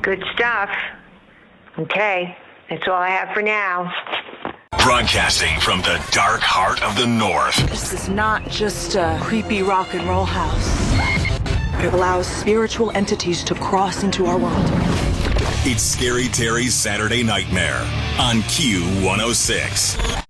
Good stuff. Okay, that's all I have for now. Broadcasting from the dark heart of the North. This is not just a creepy rock and roll house. It allows spiritual entities to cross into our world. It's Scary Terry's Saturday Nightmare on Q106.